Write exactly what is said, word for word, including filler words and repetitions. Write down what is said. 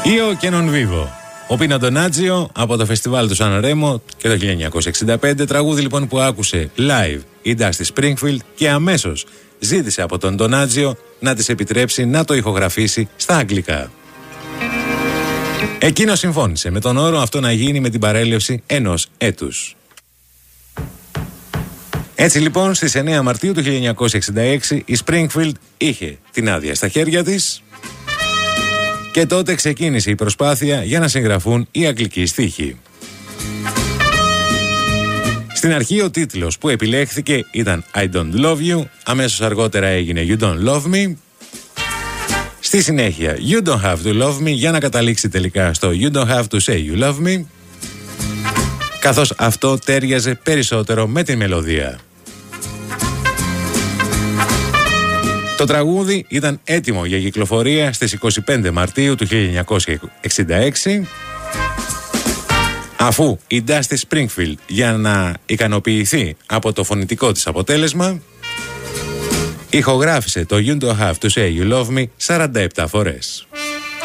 Io che non vivo. Ο Πίνο Ντονάτζιο από το φεστιβάλ του Σαν Ρέμο και το χίλια εννιακόσια εξήντα πέντε, τραγούδι λοιπόν που άκουσε live η Dusty Springfield και αμέσως ζήτησε από τον Ντονάτζιο να της επιτρέψει να το ηχογραφήσει στα αγγλικά. Εκείνος συμφώνησε με τον όρο αυτό να γίνει με την παρέλευση ενός έτους. Έτσι λοιπόν στις εννέα Μαρτίου του χίλια εννιακόσια εξήντα έξι η Springfield είχε την άδεια στα χέρια της και τότε ξεκίνησε η προσπάθεια για να συγγραφούν οι αγγλικοί στίχοι. Στην αρχή ο τίτλος που επιλέχθηκε ήταν I Don't Love You, αμέσως αργότερα έγινε You Don't Love Me, στη συνέχεια You Don't Have to Love Me για να καταλήξει τελικά στο You Don't Have to Say You Love Me, καθώς αυτό τέριαζε περισσότερο με την μελωδία. Το τραγούδι ήταν έτοιμο για κυκλοφορία στις είκοσι πέντε Μαρτίου του χίλια εννιακόσια εξήντα έξι, αφού η Dusty Springfield, για να ικανοποιηθεί από το φωνητικό της αποτέλεσμα, ηχογράφησε το You Don't Have to Say You Love Me σαράντα επτά φορές.